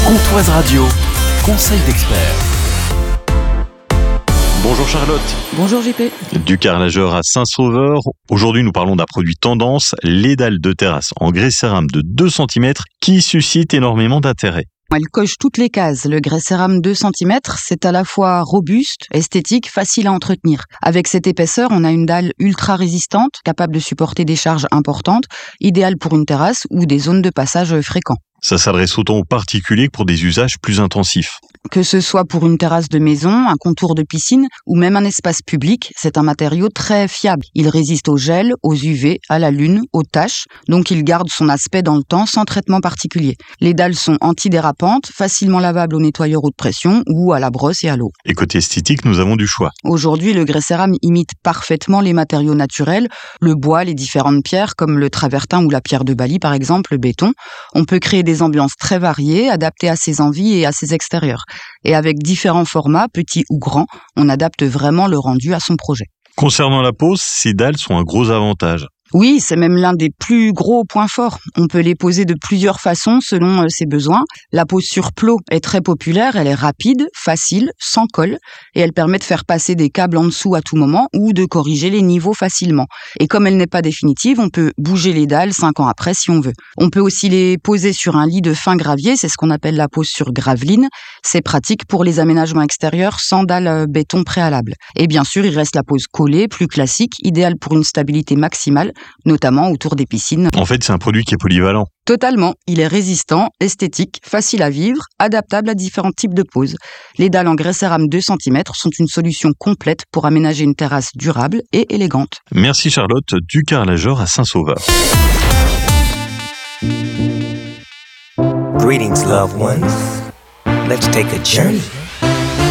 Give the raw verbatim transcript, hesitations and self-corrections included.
Comtoise Radio, conseil d'expert. Bonjour Charlotte. Bonjour J P. Du carrelageur à Saint-Sauveur. Aujourd'hui, nous parlons d'un produit tendance, les dalles de terrasse en grès cérame de deux centimètres qui suscite énormément d'intérêt. Elle coche toutes les cases. Le grès cérame deux centimètres, c'est à la fois robuste, esthétique, facile à entretenir. Avec cette épaisseur, on a une dalle ultra résistante, capable de supporter des charges importantes, idéale pour une terrasse ou des zones de passage fréquents. Ça s'adresse autant aux particuliers que pour des usages plus intensifs. Que ce soit pour une terrasse de maison, un contour de piscine ou même un espace public, c'est un matériau très fiable. Il résiste au gel, aux U V, à la lune, aux taches, donc il garde son aspect dans le temps sans traitement particulier. Les dalles sont antidérapantes, facilement lavables au nettoyeur haute pression ou à la brosse et à l'eau. Et côté esthétique, nous avons du choix. Aujourd'hui, le grès cérame imite parfaitement les matériaux naturels, le bois, les différentes pierres comme le travertin ou la pierre de Bali par exemple, le béton. On peut créer des ambiances très variées, adaptées à ses envies et à ses extérieurs. Et avec différents formats, petits ou grands, on adapte vraiment le rendu à son projet. Concernant la pose, ces dalles sont un gros avantage. Oui, c'est même l'un des plus gros points forts. On peut les poser de plusieurs façons selon ses besoins. La pose sur plot est très populaire, elle est rapide, facile, sans colle, et elle permet de faire passer des câbles en dessous à tout moment ou de corriger les niveaux facilement. Et comme elle n'est pas définitive, on peut bouger les dalles cinq ans après si on veut. On peut aussi les poser sur un lit de fin gravier, c'est ce qu'on appelle la pose sur graveline. C'est pratique pour les aménagements extérieurs sans dalle béton préalable. Et bien sûr, il reste la pose collée, plus classique, idéale pour une stabilité maximale, notamment autour des piscines. En fait, c'est un produit qui est polyvalent. Totalement. Il est résistant, esthétique, facile à vivre, adaptable à différents types de poses. Les dalles en grès cérame deux centimètres sont une solution complète pour aménager une terrasse durable et élégante. Merci Charlotte, du carrelageur à Saint-Sauveur. Greetings, loved ones. Let's take a journey.